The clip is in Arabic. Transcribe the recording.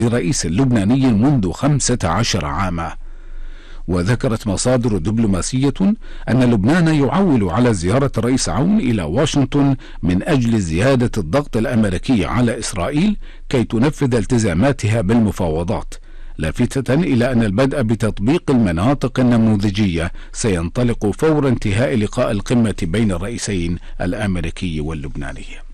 الرئيس اللبناني منذ 15 عاما. وذكرت مصادر دبلوماسية أن لبنان يعول على زيارة الرئيس عون إلى واشنطن من أجل زيادة الضغط الأمريكي على إسرائيل كي تنفذ التزاماتها بالمفاوضات، لافتة إلى أن البدء بتطبيق المناطق النموذجية سينطلق فور انتهاء لقاء القمة بين الرئيسين الأمريكي واللبناني.